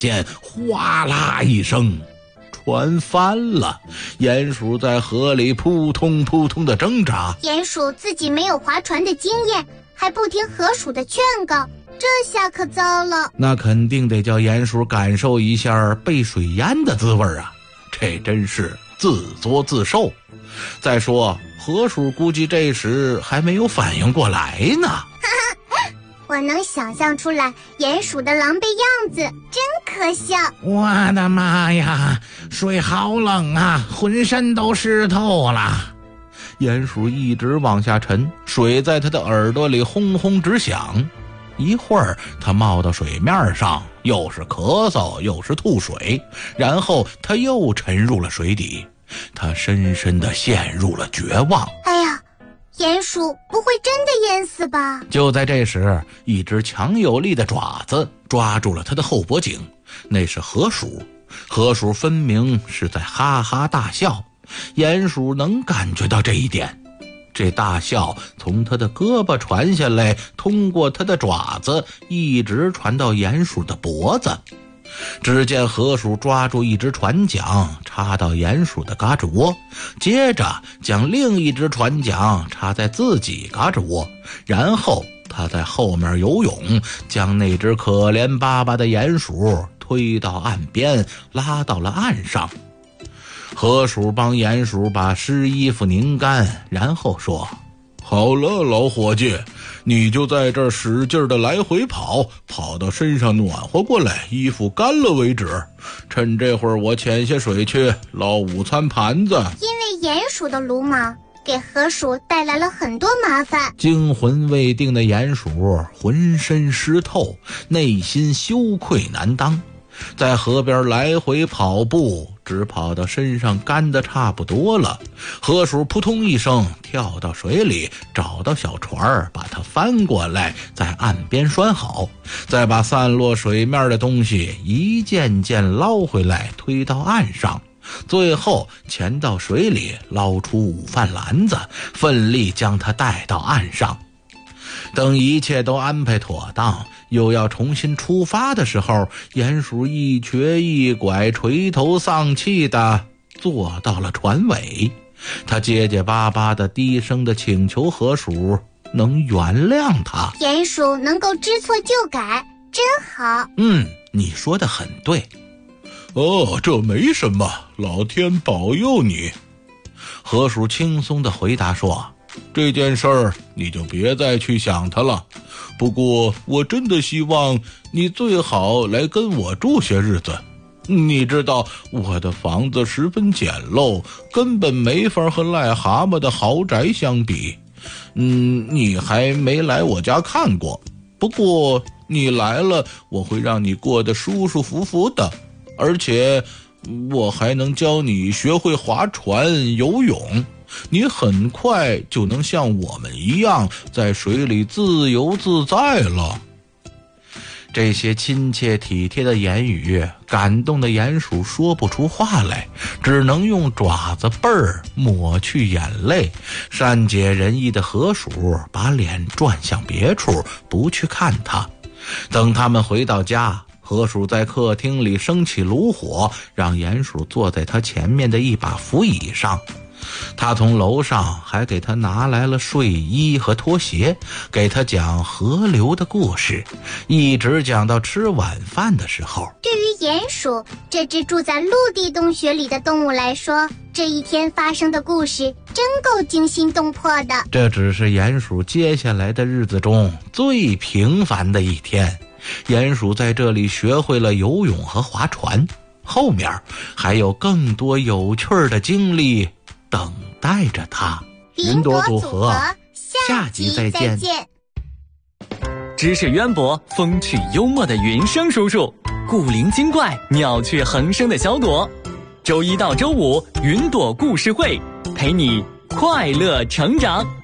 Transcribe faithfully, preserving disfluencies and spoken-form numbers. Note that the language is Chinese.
见哗啦一声，船翻了，鼹鼠在河里扑通扑通的挣扎。 鼹鼠自己没有划船的经验，还不听河鼠的劝告，这下可糟了。 那肯定得叫鼹鼠感受一下被水淹的滋味啊，这真是自作自受。再说河鼠估计这时还没有反应过来呢。 我能想象出来鼹鼠的狼狈样子，真可笑。 我的妈呀，水好冷啊，浑身都湿透了。鼹鼠一直往下沉，水在他的耳朵里轰轰直响。一会儿他冒到水面上，又是咳嗽又是吐水，然后他又沉入了水底。他深深地陷入了绝望。 哎呀，鼹鼠不会真的淹死吧？ 就在这时，一只强有力的爪子抓住了他的后脖颈，那是河鼠。河鼠分明是在哈哈大笑，鼹鼠能感觉到这一点。这大笑从他的胳膊传下来，通过他的爪子一直传到鼹鼠的脖子。只见河鼠抓住一只船桨插到鼹鼠的胳肢窝，接着将另一只船桨插在自己胳肢窝，然后他在后面游泳，将那只可怜巴巴的鼹鼠推到岸边，拉到了岸上。河鼠帮鼹鼠把湿衣服拧干，然后说：好了，老伙计，你就在这儿使劲的来回跑，跑到身上暖和过来，衣服干了为止。趁这会儿我潜下水去捞午餐盘子。 因为鼹鼠的鲁莽给河鼠带来了很多麻烦。 惊魂未定的鼹鼠浑身湿透，内心羞愧难当，在河边来回跑步，只跑到身上干得差不多了。河鼠扑通一声跳到水里，找到小船，把它翻过来，在岸边拴好，再把散落水面的东西一件件捞回来，推到岸上，最后潜到水里，捞出午饭篮子，奋力将它带到岸上。等一切都安排妥当，又要重新出发的时候，鼹鼠一瘸一拐，垂头丧气地坐到了船尾。他结结巴巴地低声地请求河鼠能原谅他。 鼹鼠能够知错就改，真好。 嗯，你说得很对。哦，这没什么，老天保佑你。河鼠轻松地回答说，这件事儿你就别再去想它了，不过我真的希望你最好来跟我住些日子。你知道我的房子十分简陋，根本没法和癞蛤蟆的豪宅相比。嗯，你还没来我家看过，不过你来了，我会让你过得舒舒服服的，而且我还能教你学会划船、游泳。你很快就能像我们一样在水里自由自在了。这些亲切体贴的言语感动的鼹鼠说不出话来，只能用爪子背儿抹去眼泪。善解人意的河鼠把脸转向别处，不去看他。等他们回到家，河鼠在客厅里升起炉火，让鼹鼠坐在他前面的一把扶椅上。他从楼上还给他拿来了睡衣和拖鞋，给他讲河流的故事，一直讲到吃晚饭的时候。 对于鼹鼠这只住在陆地洞穴里的动物来说，这一天发生的故事真够惊心动魄的。 这只是鼹鼠接下来的日子中最平凡的一天。鼹鼠在这里学会了游泳和划船，后面还有更多有趣的经历等待着他。 云朵组合，下集再见。 知识渊博、风趣幽默的云生叔叔，古灵精怪、妙趣横生的小朵。周一到周五，云朵故事会陪你快乐成长。